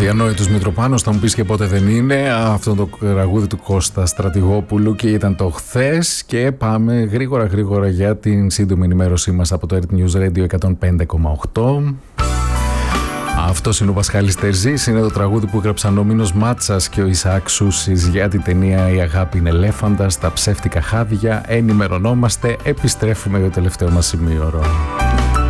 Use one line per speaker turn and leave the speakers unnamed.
Αδιανόητος Μητροπάνος, θα μου πεις και πότε δεν είναι. Αυτό το τραγούδι του Κώστα Στρατηγόπουλου και ήταν το χθες. Και πάμε γρήγορα για την σύντομη ενημέρωσή μας από το Earth News Radio 105,8. Αυτός είναι ο Πασχάλης Τερζής, είναι το τραγούδι που έγραψαν ο Μίνος Μάτσας και ο Ισαάκ Σούσης για την ταινία «Η αγάπη είναι ελέφαντας», «Τα ψεύτικα χάδια». Ενημερωνόμαστε, επιστρέφουμε για το τελευταίο μας σημείωρο.